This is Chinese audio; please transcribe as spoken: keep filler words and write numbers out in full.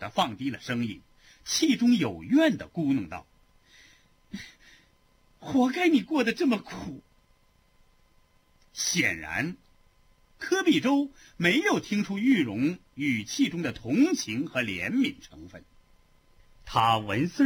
地放低了声音，气中有怨地咕哝道：“活该你过得这么苦。”显然，柯必洲没有听出玉荣语气中的同情和怜悯成分。他闻丝